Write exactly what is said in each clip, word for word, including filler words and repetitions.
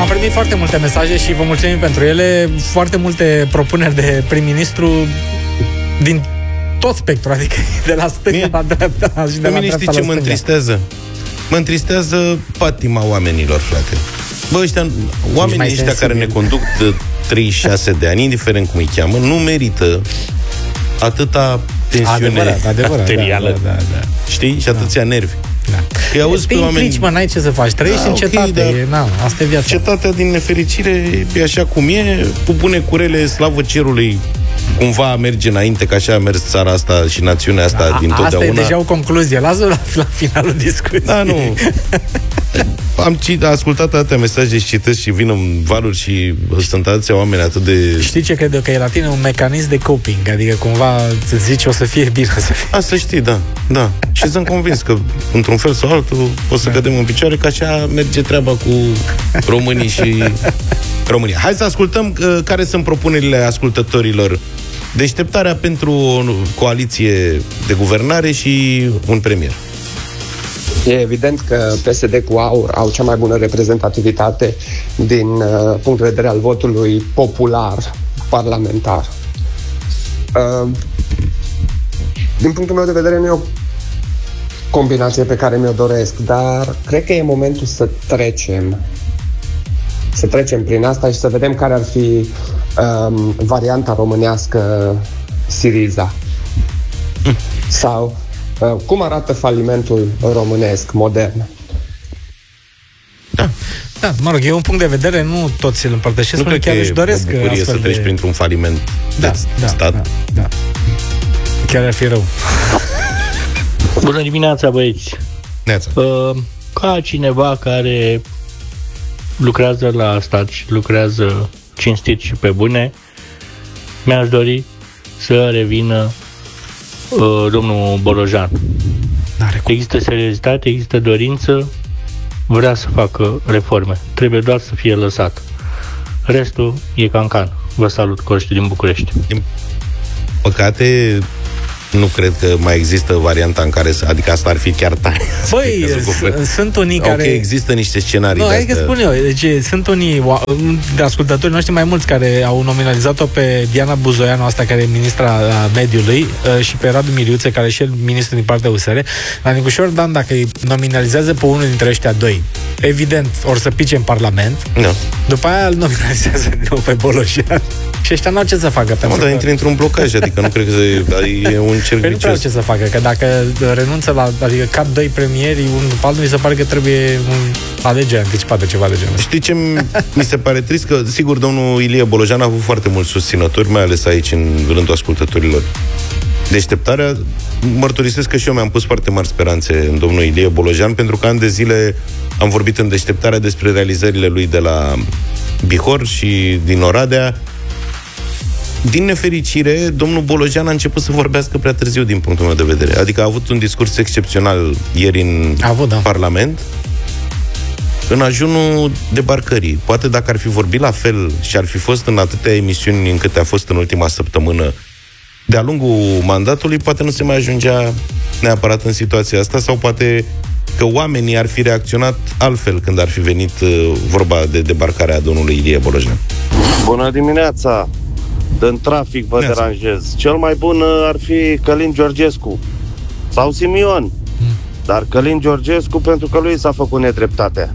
primit foarte multe mesaje și vă mulțumim pentru ele, foarte multe propuneri de prim-ministru din tot spectrul, adică de la stânga mie, la dreapta și de la dreapta la ce mă întristează? Mă întristează patima oamenilor, frate. Bă, ăștia, oamenii ăștia sensibil. Care ne conduc de treizeci și șase de ani, indiferent cum îi cheamă, nu merită atâta tensiune adevărat, adevărat, materială, da, da, da. știi? Și atâția da. nervi. Da. Îi auzi te pe oameni... implici, mă, n-ai ce să faci. Trăiești da, în cetate, okay, e, na, asta e viața. Cetatea, din nefericire, e așa cum e, cu bune curele, slavă cerului, cumva merge înainte, că așa a mers țara asta și națiunea asta da, din totdeauna. Asta e deja o concluzie. Lasă la, la finalul discuției. Da, nu. Am cit, ascultat atâtea mesaje și citesc și vin în valuri și sunt atâția oameni atât de... Știi ce cred eu? Că e la tine un mecanism de coping. Adică cumva îți zici o să fie bine, o să fie... Asta știi, da, da. Și sunt convins că într-un fel sau altul o să da. cădem în picioare, că așa merge treaba cu românii și România. Hai să ascultăm uh, care sunt propunerile ascultătorilor. Deșteptarea pentru o coaliție de guvernare și un premier. E evident că P S D cu AUR au cea mai bună reprezentativitate din uh, punct de vedere al votului popular parlamentar. Uh, din punctul meu de vedere nu e o combinație pe care mi-o doresc, dar cred că e momentul să trecem să trecem prin asta și să vedem care ar fi um, varianta românească Syriza. Mm. Sau uh, cum arată falimentul românesc modern. Da. Da, mă rog, e un punct de vedere, nu toți îl împărtășesc, nu chiar își doresc o bucurie să treci de... printr-un faliment da, de da, stat. Da, da. Chiar ar fi rău. Bună dimineața, băieți! Neața. Uh, ca cineva care lucrează la stat și lucrează cinstit și pe bune, mi-aș dori să revină uh, domnul Bolojan. Există seriozitate, există dorință, vrea să facă reforme. Trebuie doar să fie lăsat. Restul e cancan. Vă salut, Coști din București. Din păcate, nu cred că mai există varianta în care, adică asta ar fi chiar tare. Băi, sunt unii care... Ok, există niște scenarii. Nu, hai că spun eu, deci sunt unii de ascultători noștri mai mulți care au nominalizat-o pe Diana Buzoianu, asta care e ministra mediului, și pe Radu Miriuțe, care e și el ministru din partea U S R. La Nicușor Dan, dacă îi nominalizează pe unul dintre ăștia doi, evident, or să pice în Parlament. No. După aia îl nominalizează din nou pe Bolojan. Și ăștia n-au ce să facă. Da, mă, dar intri într-un blocaj, adică nu cred că e un cerc vicios. Nu ce să facă, că dacă renunță la, adică cad doi premieri, unul după altul, mi se pare că trebuie un alegere anticipată, ceva de genul. Știi ce mi se pare trist? Că, sigur, domnul Ilie Bolojan a avut foarte mulți susținători, mai ales aici, în rândul ascultătorilor. Deșteptarea, mărturisesc că și eu mi-am pus foarte mari speranțe în domnul Ilie Bolojan, pentru că ani de zile am vorbit în Deșteptarea despre realizările lui de la Bihor și din Oradea. Din nefericire, domnul Bolojan a început să vorbească prea târziu, din punctul meu de vedere. Adică a avut un discurs excepțional ieri în avut, da. Parlament, în ajunul debarcării. Poate dacă ar fi vorbit la fel și ar fi fost în atâtea emisiuni încât a fost în ultima săptămână, de-a lungul mandatului, poate nu se mai ajungea neapărat în situația asta, sau poate că oamenii ar fi reacționat altfel când ar fi venit uh, vorba de debarcarea domnului Ilie Bolojan. Bună dimineața! În trafic vă Neața. deranjez. Cel mai bun ar fi Călin Georgescu sau Simion. Mm. Dar Călin Georgescu, pentru că lui s-a făcut nedreptatea.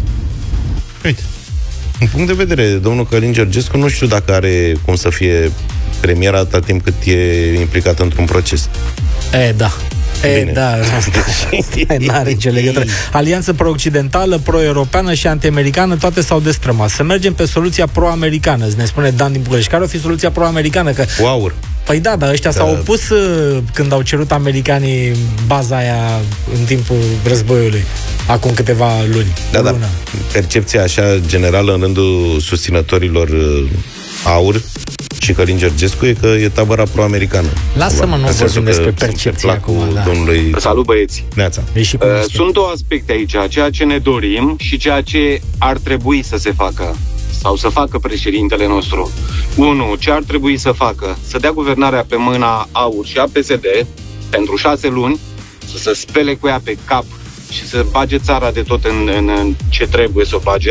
Uite, în punct de vedere, domnul Călin Georgescu nu știu dacă are cum să fie premier atâta timp cât e implicat într-un proces. E, da. E, Bine. da, asta n-are nicio legătură. Alianță pro-occidentală, pro-europeană și anti-americană, toate s-au destrămat. Să mergem pe soluția pro-americană, ne spune Dan din București. Care o fi soluția pro-americană? Că... Cu aur. Păi da, dar ăștia da. s-au opus uh, când au cerut americanii baza aia în timpul războiului, acum câteva luni. Da, da. Percepția așa generală în rândul susținătorilor uh, aur și Călin Georgescu e că e tabăra pro-americană. Lasă-mă, nu vorbim despre percepție acum. Da. Domnului... Salut, băieți! Neața. Uh, sunt două aspecte aici, ceea ce ne dorim și ceea ce ar trebui să se facă sau să facă președintele nostru. Unu, ce ar trebui să facă? Să dea guvernarea pe mâna AUR și a P S D pentru șase luni, să se spele cu ea pe cap și să bage țara de tot în, în, în ce trebuie să o bage,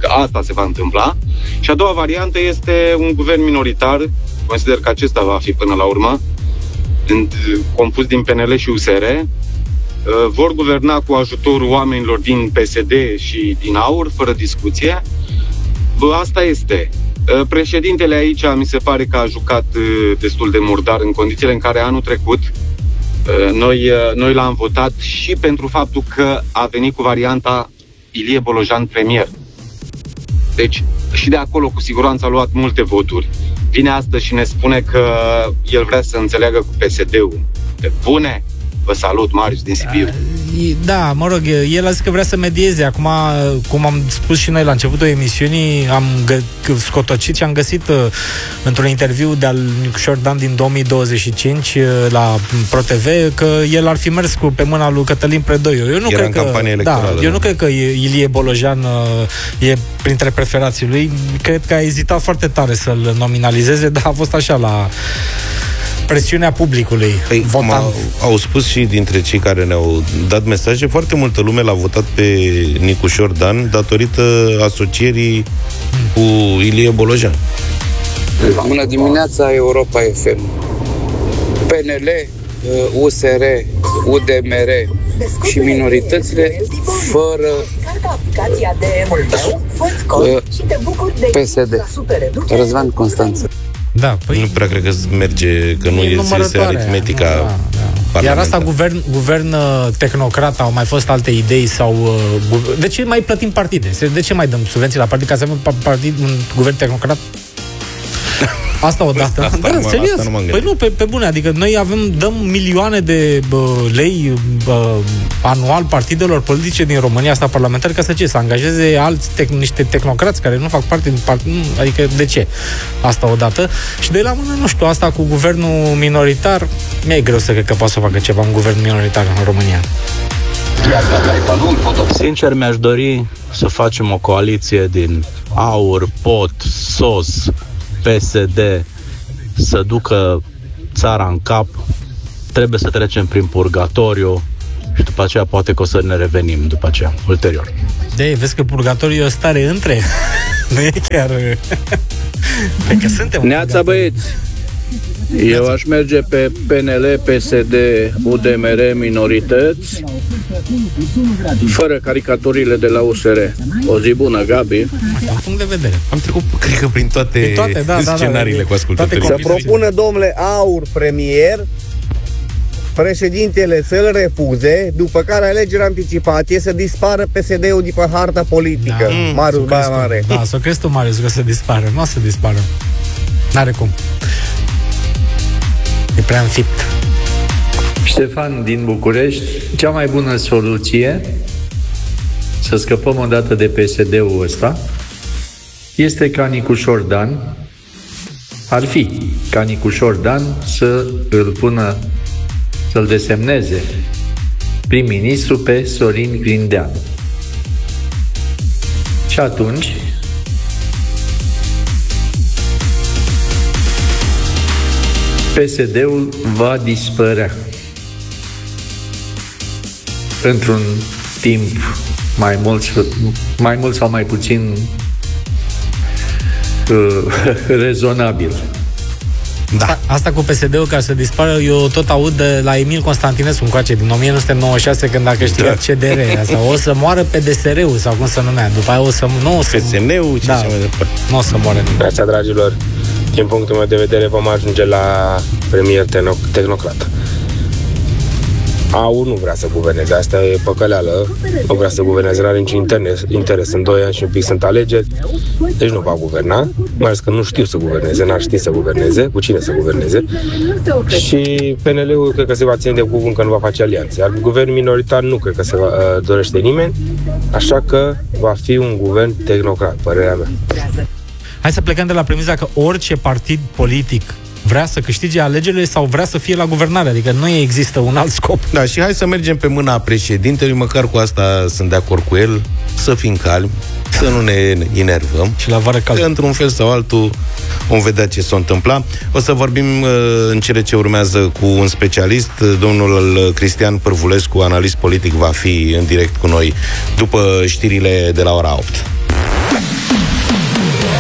că asta se va întâmpla. Și a doua variantă este un guvern minoritar, consider că acesta va fi până la urmă, compus din P N L și U S R. Vor guverna cu ajutorul oamenilor din P S D și din AUR, fără discuție. Bă, asta este. Președintele aici mi se pare că a jucat destul de murdar în condițiile în care anul trecut noi, noi l-am votat și pentru faptul că a venit cu varianta Ilie Bolojan premier. Deci și de acolo cu siguranță a luat multe voturi. Vine astăzi și ne spune că el vrea să înțeleagă cu P S D-ul. Pe bune! Vă salut, Marius din Sibiu. Da, mă rog, el a zis că vrea să medieze. Acum, cum am spus și noi la începutul emisiunii, am gă- scotocit și am găsit uh, într-un interviu de-al Nicușor Dan din două mii douăzeci și cinci uh, la ProTV că el ar fi mers cu pe mâna lui Cătălin Predoiu. Eu nu Era cred în că, campanie electorală. Da, eu nu cred că Ilie Bolojan uh, e printre preferații lui. Cred că a ezitat foarte tare să-l nominalizeze, dar a fost așa la presiunea publicului. Păi, au, au spus și dintre cei care ne-au dat mesaje, foarte multă lume l-a votat pe Nicușor Dan datorită asocierii cu Ilie Bolojan. Bună dimineața, Europa F M. P N L, U S R, U D M R și minoritățile fără P S D. Răzvan Constanță. Da, păi nu prea cred că merge, că nu este aritmetica. Da, da. Iar asta guvern, guvern tehnocrat, au mai fost alte idei sau uh, de ce mai plătim partide? De ce mai dăm subvenții la partid ca să avem partid, un guvern tehnocrat? Asta odată. Asta, da, asta, serios. asta nu păi nu, pe, pe bune, adică noi avem, dăm milioane de bă, lei bă, anual partidelor politice din România, asta parlamentar, ca să ce? Să angajeze alți tec- niște tehnocrați care nu fac parte din partid. Adică de ce? Asta odată. Și de la mână, nu știu, asta cu guvernul minoritar, mi-e greu să cred că poate să facă ceva un guvern minoritar în România. Sincer, mi-aș dori să facem o coaliție din AUR, P O T, S O S, P S D, să ducă țara în cap. Trebuie să trecem prin purgatoriu și după aceea poate că o să ne revenim după aceea, ulterior. De, vezi că purgatoriu e o stare între. Nu e chiar... Pe că suntem... Neața, băieți! Eu aș merge pe P N L, P S D, U D M R, minorități, fără caricaturile de la U S R. O zi bună, Gabi. Din punct de vedere. Am trecut, cred că, prin toate, prin toate da, scenariile da, da, da, cu ascultătorii. Să propună, domnule, AUR premier, președintele să-l refuze, după care alegerea anticipate să dispară P S D-ul de pe harta politică. Da. Mm, Marius Baia Mare. Da, să crezi tu, Marius, că să dispară. Nu o să dispară. N-are cum. E prea înfipt. Ștefan din București, cea mai bună soluție să scăpăm odată de P S D-ul ăsta este ca Nicușor Dan, ar fi ca Nicușor Dan să îl pună, să-l desemneze prim-ministru pe Sorin Grindeanu. Și atunci P S D-ul va dispărea într-un timp mai mult, mai mult sau mai puțin uh, rezonabil. Da. Asta cu P S D-ul ca să dispară, eu tot aud de la Emil Constantinescu încoace din nouăsprezece nouăzeci și șase când a câștigat da. C D R. Asta, o să moară P D S R-ul sau cum se numea. După aia o să... Nu, o să P S N-ul, ce da, se mai departe. Nu o să moară nimeni. Grația, dragilor. Din punctul meu de vedere vom ajunge la premier tehnocrat. AUR nu vrea să guverneze, asta e păcăleală. Nu vrea să guverneze, nu are niciun interes, interes. În doi ani și un pic sunt alegeri, deci nu va guverna. Mai ales că nu știu să guverneze, n-ar ști să guverneze, cu cine să guverneze. Și P N L-ul cred că se va ține de cuvânt că nu va face alianțe. Iar guvernul minoritar nu cred că se va, uh, dorește nimeni, așa că va fi un guvern tehnocrat, părerea mea. Hai să plecăm de la premisa că orice partid politic vrea să câștige alegerile sau vrea să fie la guvernare, adică nu există un alt scop. Da, și hai să mergem pe mâna președintelui, măcar cu asta sunt de acord cu el, să fim calmi, să nu ne enervăm. Și la vară cald. Într-un fel sau altul vom vedea ce s-o întâmpla. O să vorbim în cele ce urmează cu un specialist, domnul Cristian Pârvulescu, analist politic, va fi în direct cu noi după știrile de la ora opt.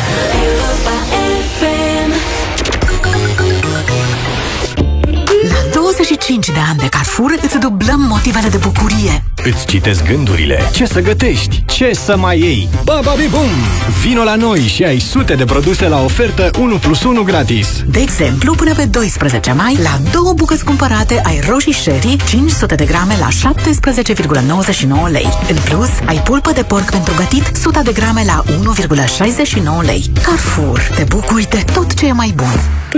La douăzeci și cinci de ani de Carrefour îți dublăm motivele de bucurie. Îți citesc gândurile. Ce să gătești? Ce să mai iei? Bababibum! Vino la noi și ai sute de produse la ofertă unu plus unu gratis. De exemplu, până pe doisprezece mai, la două bucăți cumpărate ai roșii sherry cinci sute de grame la șaptesprezece virgulă nouăzeci și nouă lei. În plus, ai pulpă de porc pentru gătit o sută de grame la unu virgulă șaizeci și nouă lei. Carrefour, te bucuri de tot ce e mai bun.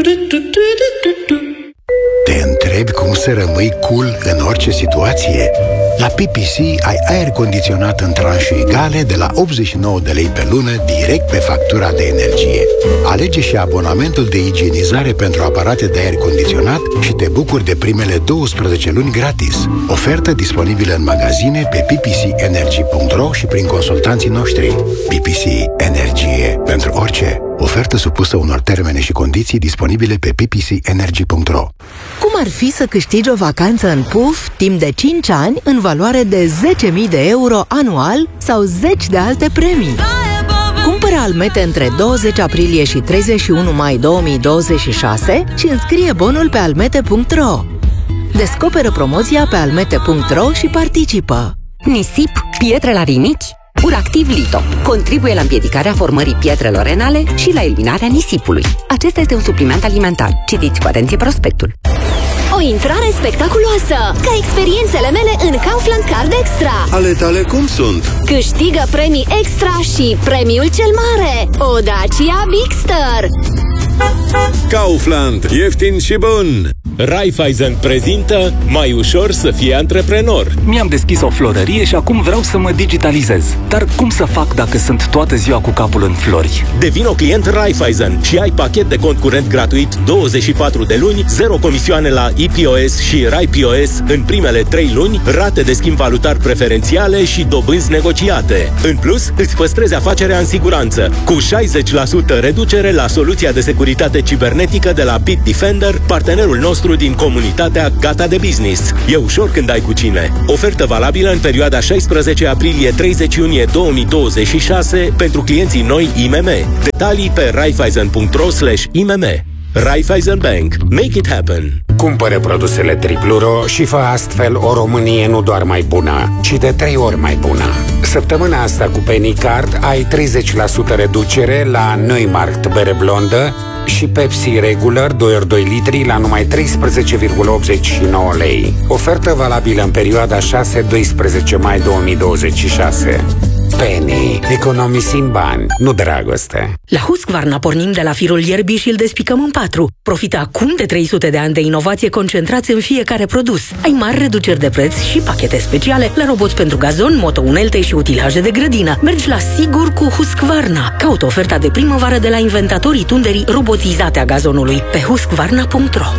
Te întrebi cum să rămâi cool în orice situație? La P P C ai aer condiționat în tranșe egale de la optzeci și nouă de lei pe lună direct pe factura de energie. Alege și abonamentul de igienizare pentru aparate de aer condiționat și te bucuri de primele douăsprezece luni gratis. Ofertă disponibilă în magazine pe p p c energy punct r o și prin consultanții noștri. P P C. Energie pentru orice. Ofertă supusă unor termene și condiții disponibile pe p p c energy punct r o. Cum ar fi să câștigi o vacanță în Puf timp de cinci ani în valoare de zece mii de euro anual sau zeci de alte premii? Cumpără almete între douăzeci aprilie și treizeci și unu mai două mii douăzeci și șase și înscrie bonul pe almete punct r o. Descoperă promoția pe almete punct r o și participă. Nisip, pietre la rinichi? Uractiv Lito contribuie la împiedicarea formării pietrelor renale și la eliminarea nisipului. Acesta este un supliment alimentar. Citiți cu atenție prospectul. O intrare spectaculoasă, ca experiențele mele în Kaufland Card Extra. Ale tale cum sunt? Câștigă premii extra și premiul cel mare, o Dacia Bigster. Kaufland, ieftin și bun! Raiffeisen prezintă Mai ușor să fii antreprenor. Mi-am deschis o florărie și acum vreau să mă digitalizez. Dar cum să fac dacă sunt toată ziua cu capul în flori? Devino client Raiffeisen și ai pachet de cont curent gratuit douăzeci și patru de luni, zero comisioane la I P O S și Rai P O S în primele trei luni, rate de schimb valutar preferențiale și dobânzi negociate. În plus, îți păstrezi afacerea în siguranță, cu șaizeci la sută reducere la soluția de securitate cibernetică de la Bitdefender, partenerul nostru din comunitatea Gata de Business. E ușor când ai cu cine. Ofertă valabilă în perioada șaisprezece aprilie - treizeci iunie două mii douăzeci și șase pentru clienții noi I M M. Detalii pe raiffeisen punct r o slash I M M. Raiffeisen Bank. Make it happen. Cumpără produsele Tripluro și fă astfel o Românie nu doar mai bună, ci de trei ori mai bună. Săptămâna asta cu Penny Card ai treizeci la sută reducere la Neumarkt bere blondă și Pepsi Regular doi ori doi litri la numai treisprezece virgulă optzeci și nouă lei. Ofertă valabilă în perioada șase - doisprezece mai două mii douăzeci și șase. Penny. Economisim bani, nu dragoste. La Husqvarna pornim de la firul ierbii și îl despicăm în patru. Profită acum de trei sute de ani de inovație concentrați în fiecare produs. Ai mari reduceri de preț și pachete speciale la roboți pentru gazon, motounelte și utilaje de grădină. Mergi la sigur cu Husqvarna. Caută oferta de primăvară de la inventatorii tunderii robotizate a gazonului pe husqvarna punct r o.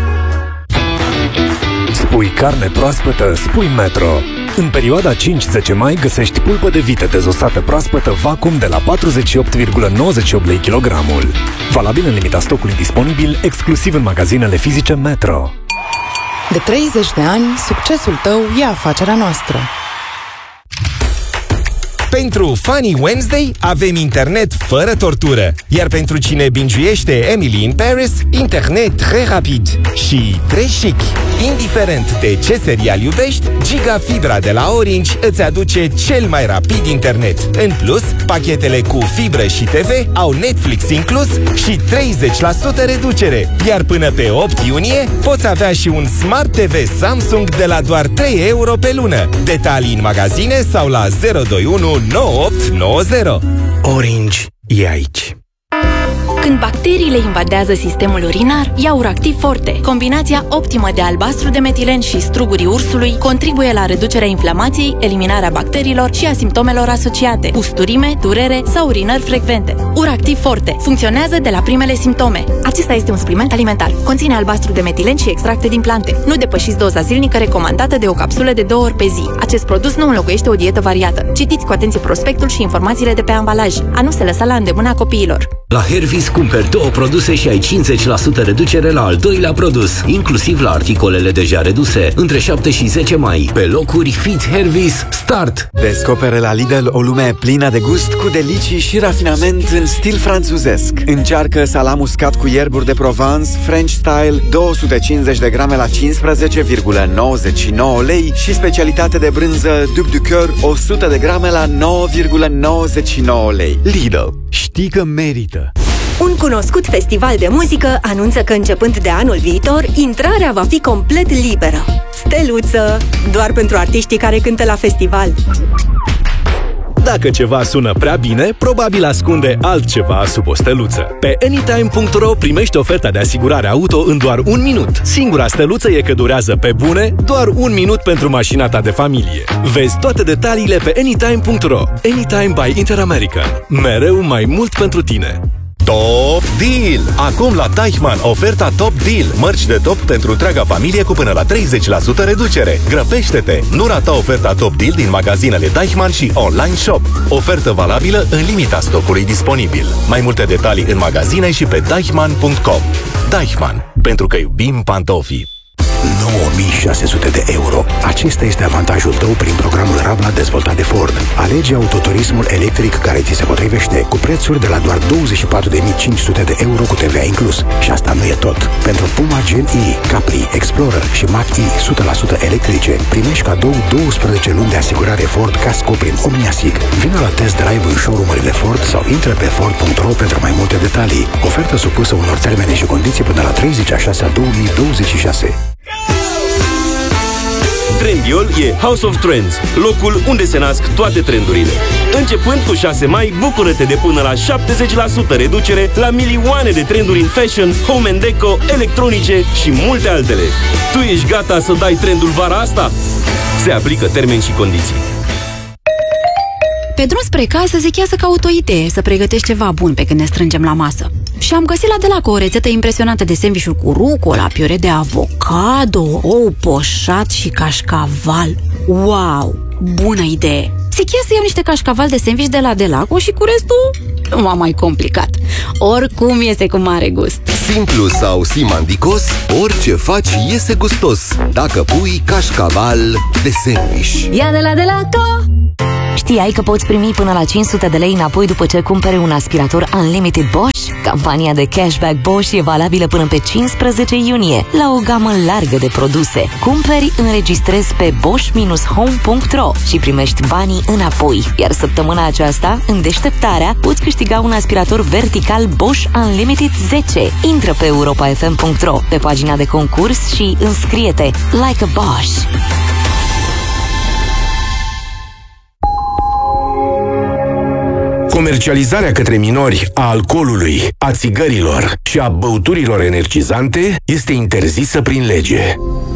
Spui carne proaspătă, spui Metro. În perioada cinci - zece mai găsești pulpă de vită dezosată proaspătă vacuum de la patruzeci și opt virgulă nouăzeci și opt lei kilogramul. Valabil în limita stocului disponibil, exclusiv în magazinele fizice Metro. De treizeci de ani, succesul tău e afacerea noastră. Pentru Funny Wednesday avem internet fără tortură. Iar pentru cine bingiuiește Emily in Paris, internet très rapid și très chic. Indiferent de ce serial iubești, Giga Fibra de la Orange îți aduce cel mai rapid internet. În plus, pachetele cu fibră și T V au Netflix inclus și treizeci la sută reducere. Iar până pe opt iunie poți avea și un Smart T V Samsung de la doar trei euro pe lună. Detalii în magazine sau la zero doi unu nouă opt nouă zero. Orange e aici. Când bacteriile invadează sistemul urinar, ia Uractiv Forte. Combinația optimă de albastru de metilen și strugurii ursului contribuie la reducerea inflamației, eliminarea bacteriilor și a simptomelor asociate, usturime, durere sau urinări frecvente. Uractiv Forte funcționează de la primele simptome. Acesta este un supliment alimentar. Conține albastru de metilen și extracte din plante. Nu depășiți doza zilnică recomandată de o capsulă de două ori pe zi. Acest produs nu înlocuiește o dietă variată. Citiți cu atenție prospectul și informațiile de pe ambalaj. A nu se lăsa la îndemâna copiilor. La Hervis cumperi două produse și ai cincizeci la sută reducere la al doilea produs, inclusiv la articolele deja reduse, între șapte și zece mai. Pe locuri Fit Hervis Start! Descoperă la Lidl o lume plină de gust, cu delicii și rafinament în stil franțuzesc. Încearcă salam uscat cu ierburi de Provence, French Style, două sute cincizeci de grame la cincisprezece virgulă nouăzeci și nouă lei și specialitate de brânză Duc du Coeur, o sută de grame la nouă virgulă nouăzeci și nouă lei. Lidl. Știi că merită! Un cunoscut festival de muzică anunță că începând de anul viitor, intrarea va fi complet liberă. Steluță! Doar pentru artiștii care cântă la festival. Dacă ceva sună prea bine, probabil ascunde altceva sub o steluță. Pe anytime punct ro primești oferta de asigurare auto în doar un minut. Singura steluță e că durează pe bune doar un minut pentru mașina ta de familie. Vezi toate detaliile pe anytime punct ro. Anytime by Interamerican. Mereu mai mult pentru tine. Top Deal! Acum la Deichmann, oferta Top Deal. Mărci de top pentru întreaga familie cu până la treizeci la sută reducere. Grăbește-te! Nu rata oferta Top Deal din magazinele Deichmann și online shop. Ofertă valabilă în limita stocului disponibil. Mai multe detalii în magazine și pe deichmann punct com. Deichmann. Pentru că iubim pantofii. nouă mii șase sute de euro. Acesta este avantajul tău prin programul Rabla dezvoltat de Ford. Alege autoturismul electric care ți se potrivește, cu prețuri de la doar douăzeci și patru de mii cinci sute de euro cu T V A inclus. Și asta nu e tot. Pentru Puma Gen E, Capri, Explorer și Mach-E o sută la sută electrice, primești cadou douăsprezece luni de asigurare Ford Casco prin OmniaSig. Vino la test drive în showroom-urile Ford sau intră pe ford punct ro pentru mai multe detalii. Ofertă supusă unor termene și condiții până la treizeci și șase a două mii douăzeci și șase. Trendiol e House of Trends, locul unde se nasc toate trendurile. Începând cu șase mai, bucură-te de până la șaptezeci la sută reducere la milioane de trenduri în fashion, home and deco, electronice și multe altele. Tu ești gata să dai trendul vara asta? Se aplică termeni și condiții. Pe drum spre casă zic ia să caut o idee, să pregătești ceva bun pe când ne strângem la masă. Și am găsit la Delaco o rețetă impresionantă de sandvișuri cu rucola, piure de avocado, ou poșat și cașcaval. Wow! Bună idee! Zic ia să iau niște cașcaval de sandviș de la Delaco și cu restul nu m-a mai complicat. Oricum iese cu mare gust. Simplu sau simandicos, orice faci iese gustos dacă pui cașcaval de sandviș. Ia de la Delaco! Știai că poți primi până la cinci sute de lei înapoi după ce cumpere un aspirator Unlimited Bosch? Campania de cashback Bosch e valabilă până pe cincisprezece iunie la o gamă largă de produse. Cumperi, înregistrezi pe bosch dash home punct ro și primești banii înapoi. Iar săptămâna aceasta, în deșteptarea, poți câștiga un aspirator vertical Bosch Unlimited zece. Intră pe europa f m punct ro, pe pagina de concurs și înscrie-te. Like a Bosch! Comercializarea către minori a alcoolului, a țigărilor și a băuturilor energizante este interzisă prin lege.